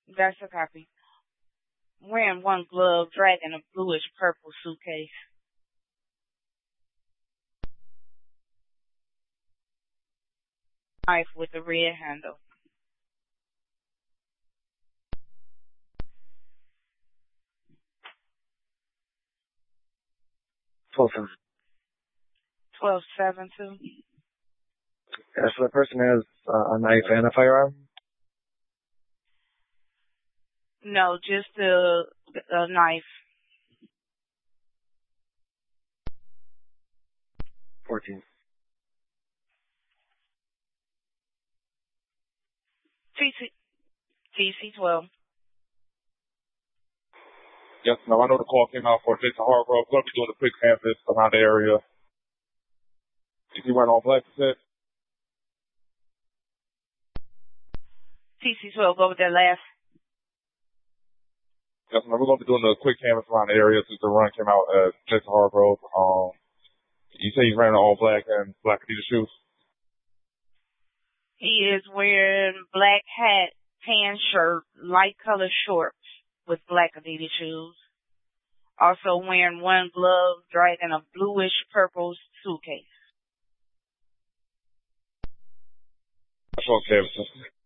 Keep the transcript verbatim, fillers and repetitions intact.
That's a copy. Wearing one glove, dragging a bluish purple suitcase. Knife with a red handle. twelve seven. twelve seven two. Yeah, so the person has uh, a knife and a firearm? No, just a, a knife. fourteen. T C, T C twelve. Yes, no, I know the call came out for Jason Hargrove. We're going to be doing a quick canvas around the area. Is he wearing all black, you said? T C twelve, go with that last. Yes, no, we're going to be doing a quick canvas around the area since the run came out at Jason Hargrove. Um, you say he's wearing all black and black Adidas shoes? He is wearing black hat, tan shirt, light color shorts with black Adidas shoes. Also wearing one glove, dragging a bluish purple suitcase. That's okay.